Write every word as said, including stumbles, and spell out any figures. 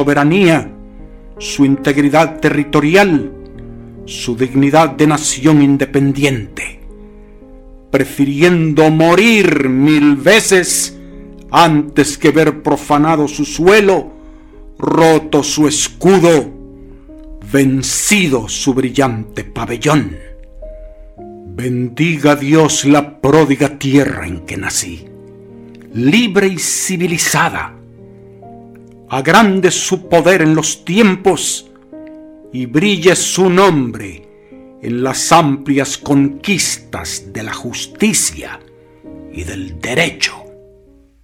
soberanía, su integridad territorial, su dignidad de nación independiente, prefiriendo morir mil veces antes que ver profanado su suelo, roto su escudo, vencido su brillante pabellón. Bendiga Dios la pródiga tierra en que nací, libre y civilizada. Agrande su poder en los tiempos y brille su nombre en las amplias conquistas de la justicia y del derecho.